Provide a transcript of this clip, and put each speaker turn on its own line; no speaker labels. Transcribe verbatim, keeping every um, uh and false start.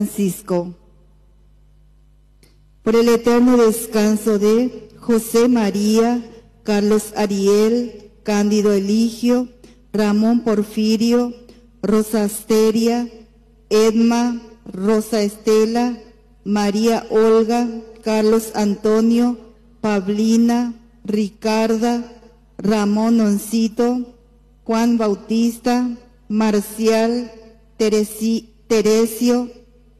Francisco. Por el eterno descanso de José María, Carlos Ariel, Cándido Eligio, Ramón Porfirio, Rosa Asteria, Edma, Rosa Estela, María Olga, Carlos Antonio, Pablina, Ricarda, Ramón Oncito, Juan Bautista, Marcial, Teresi, Teresio,